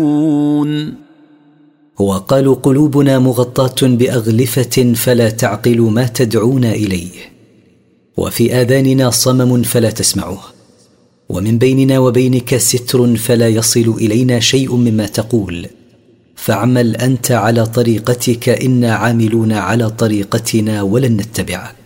وقالوا قلوبنا مغطاة بأغلفة فلا تعقل ما تدعونا إليه، وفي آذاننا صمم فلا تسمعه، ومن بيننا وبينك ستر فلا يصل إلينا شيء مما تقول، فاعمل أنت على طريقتك إنا عاملون على طريقتنا ولن نتبعك.